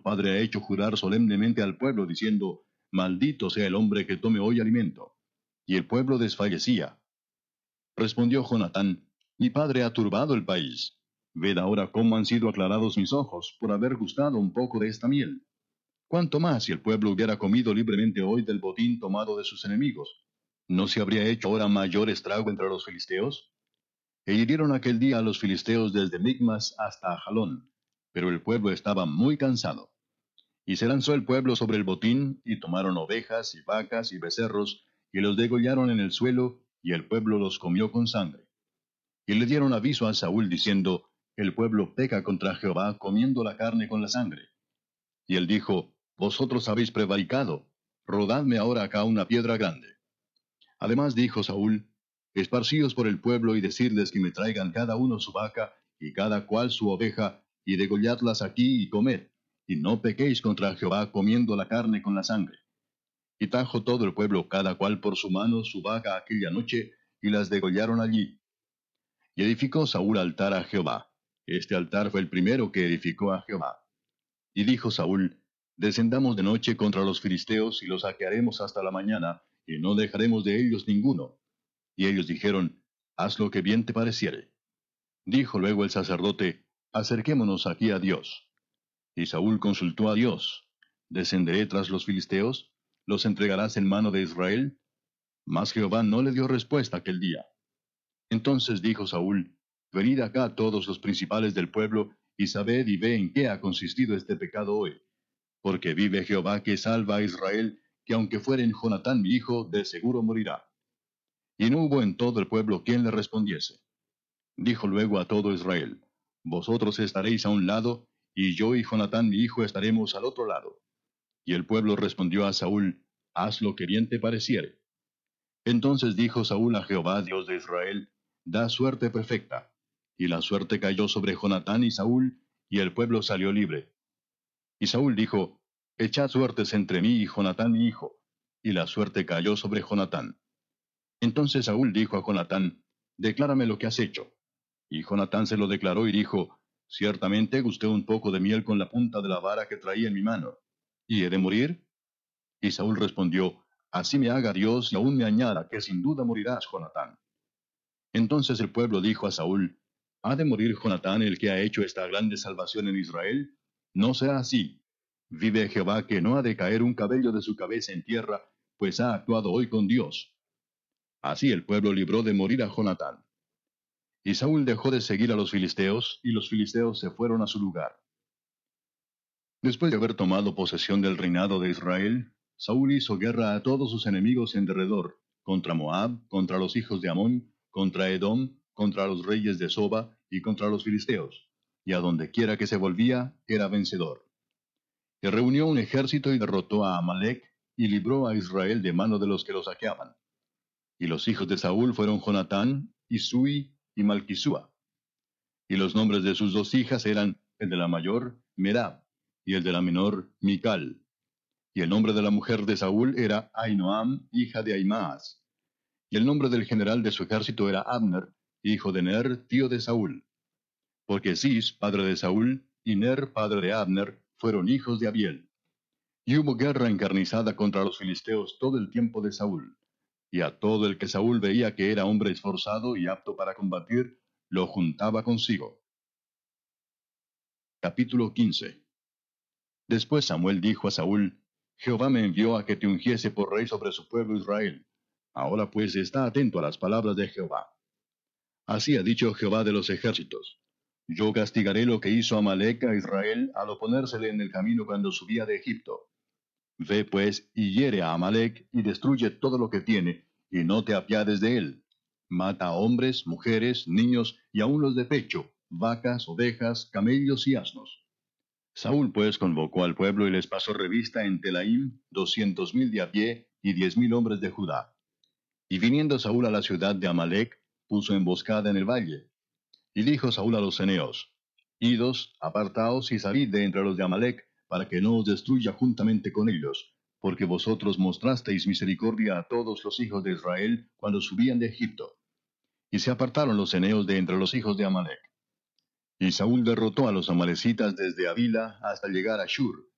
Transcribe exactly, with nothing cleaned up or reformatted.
padre ha hecho jurar solemnemente al pueblo, diciendo, maldito sea el hombre que tome hoy alimento. Y el pueblo desfallecía. Respondió Jonatán, mi padre ha turbado el país. Ved ahora cómo han sido aclarados mis ojos por haber gustado un poco de esta miel. ¿Cuánto más si el pueblo hubiera comido libremente hoy del botín tomado de sus enemigos? ¿No se habría hecho ahora mayor estrago entre los filisteos? E hirieron aquel día a los filisteos desde Micmas hasta Ajalón, pero el pueblo estaba muy cansado. Y se lanzó el pueblo sobre el botín, y tomaron ovejas, y vacas, y becerros, y los degollaron en el suelo, y el pueblo los comió con sangre. Y le dieron aviso a Saúl, diciendo, el pueblo peca contra Jehová, comiendo la carne con la sangre. Y él dijo, vosotros habéis prevaricado, rodadme ahora acá una piedra grande. Además dijo Saúl, esparcíos por el pueblo y decidles que me traigan cada uno su vaca, y cada cual su oveja, y degolladlas aquí y comed, y no pequéis contra Jehová comiendo la carne con la sangre. Y trajo todo el pueblo cada cual por su mano su vaca aquella noche, y las degollaron allí. Y edificó Saúl altar a Jehová. Este altar fue el primero que edificó a Jehová. Y dijo Saúl, descendamos de noche contra los filisteos, y los saquearemos hasta la mañana, y no dejaremos de ellos ninguno. Y ellos dijeron, haz lo que bien te pareciere. Dijo luego el sacerdote, acerquémonos aquí a Dios. Y Saúl consultó a Dios, ¿descenderé tras los filisteos? ¿Los entregarás en mano de Israel? Mas Jehová no le dio respuesta aquel día. Entonces dijo Saúl, venid acá todos los principales del pueblo, y sabed y ve en qué ha consistido este pecado hoy. Porque vive Jehová que salva a Israel, que aunque fuere en Jonatán mi hijo, de seguro morirá. Y no hubo en todo el pueblo quien le respondiese. Dijo luego a todo Israel, vosotros estaréis a un lado, y yo y Jonatán mi hijo estaremos al otro lado. Y el pueblo respondió a Saúl, haz lo que bien te pareciere. Entonces dijo Saúl a Jehová, Dios de Israel, da suerte perfecta. Y la suerte cayó sobre Jonatán y Saúl, y el pueblo salió libre. Y Saúl dijo, echad suertes entre mí y Jonatán mi hijo. Y la suerte cayó sobre Jonatán. Entonces Saúl dijo a Jonatán, declárame lo que has hecho. Y Jonatán se lo declaró y dijo, ciertamente gusté un poco de miel con la punta de la vara que traía en mi mano. ¿Y he de morir? Y Saúl respondió, así me haga Dios y aún me añada, que sin duda morirás, Jonatán. Entonces el pueblo dijo a Saúl, ¿ha de morir Jonatán el que ha hecho esta grande salvación en Israel? No sea así. Vive Jehová que no ha de caer un cabello de su cabeza en tierra, pues ha actuado hoy con Dios. Así el pueblo libró de morir a Jonatán. Y Saúl dejó de seguir a los filisteos, y los filisteos se fueron a su lugar. Después de haber tomado posesión del reinado de Israel, Saúl hizo guerra a todos sus enemigos en derredor, contra Moab, contra los hijos de Amón, contra Edom, contra los reyes de Soba y contra los filisteos, y a donde quiera que se volvía, era vencedor. Y reunió un ejército y derrotó a Amalec, y libró a Israel de mano de los que lo saqueaban. Y los hijos de Saúl fueron Jonatán, Isui y Malquisúa. Y los nombres de sus dos hijas eran, el de la mayor, Merab, y el de la menor, Mical. Y el nombre de la mujer de Saúl era Ainoam, hija de Ahimaas. Y el nombre del general de su ejército era Abner, hijo de Ner, tío de Saúl. Porque Cis, padre de Saúl, y Ner, padre de Abner, fueron hijos de Abiel. Y hubo guerra encarnizada contra los filisteos todo el tiempo de Saúl. Y a todo el que Saúl veía que era hombre esforzado y apto para combatir, lo juntaba consigo. Capítulo quince. Después Samuel dijo a Saúl, Jehová me envió a que te ungiese por rey sobre su pueblo Israel. Ahora pues está atento a las palabras de Jehová. Así ha dicho Jehová de los ejércitos. Yo castigaré lo que hizo Amalec a Israel al oponérsele en el camino cuando subía de Egipto. Ve pues y hiere a Amalec y destruye todo lo que tiene, y no te apiades de él. Mata a hombres, mujeres, niños y aun los de pecho, vacas, ovejas, camellos y asnos. Saúl pues convocó al pueblo y les pasó revista en Telaim doscientos mil de a pie y diez mil hombres de Judá. Y viniendo Saúl a la ciudad de Amalec, puso emboscada en el valle. Y dijo Saúl a los ceneos, Idos, apartaos y salid de entre los de Amalec, para que no os destruya juntamente con ellos, porque vosotros mostrasteis misericordia a todos los hijos de Israel cuando subían de Egipto. Y se apartaron los ceneos de entre los hijos de Amalec. Y Saúl derrotó a los amalecitas desde Avila hasta llegar a Shur,